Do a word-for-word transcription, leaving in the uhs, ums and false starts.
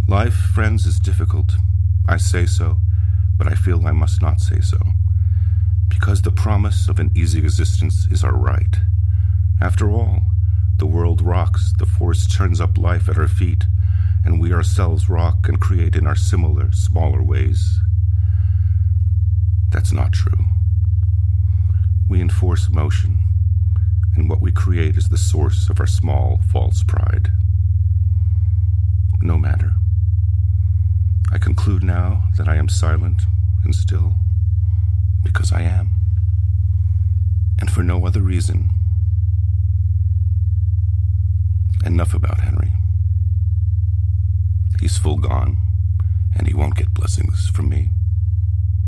Life, friends, is difficult. I say so, but I feel I must not say so. Because the promise of an easy existence is our right. After all, the world rocks, the force turns up life at our feet, and we ourselves rock and create in our similar, smaller ways. That's not true. We enforce motion, and what we create is the source of our small, false pride. No matter. I conclude now that I am silent and still, because I am, and for no other reason. Enough about Henry. He's full gone, and he won't get blessings from me.